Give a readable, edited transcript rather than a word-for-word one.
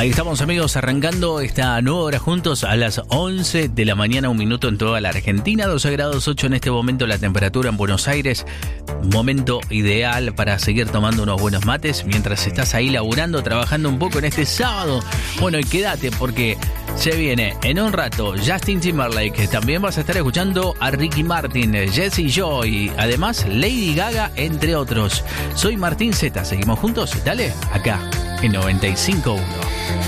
Ahí estamos, amigos, arrancando esta nueva hora juntos a las 11 de la mañana, 1 minuto en toda la Argentina, 12 grados 8 en este momento la temperatura en Buenos Aires. Momento ideal para seguir tomando unos buenos mates mientras estás ahí laburando, trabajando un poco en este sábado. Bueno, y quédate porque se viene en un rato Justin Timberlake. También vas a estar escuchando a Ricky Martin, Jessie Joy, además Lady Gaga, entre otros. Soy Martín Zeta, seguimos juntos, dale, acá en 95.1.